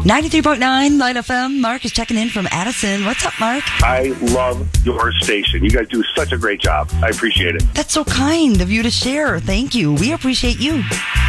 93.9 Light FM. Mark is checking in from Addison. What's up, Mark? I love your station. You guys do such a great job. I appreciate it. That's so kind of you to share. Thank you. We appreciate you.